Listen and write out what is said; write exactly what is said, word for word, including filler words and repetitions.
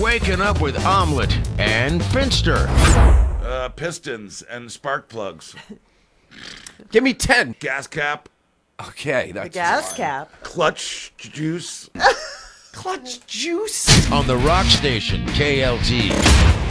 waking up with omelet and Finster. Uh, pistons and spark plugs. Give me ten. Gas cap. Okay, that's The gas cap. Clutch juice. clutch juice. On the Rock Station, K L T.